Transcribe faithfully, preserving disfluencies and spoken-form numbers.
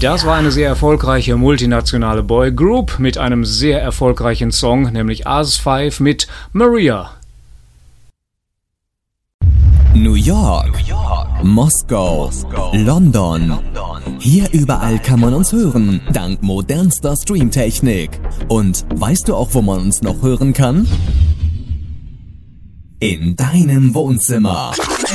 Das war eine sehr erfolgreiche multinationale Boygroup mit einem sehr erfolgreichen Song, nämlich Us Five mit Maria. New York, New York, Moskau, Moskau, London. London. Hier überall kann man uns hören, dank modernster Streamtechnik. Und weißt du auch, wo man uns noch hören kann? In deinem Wohnzimmer.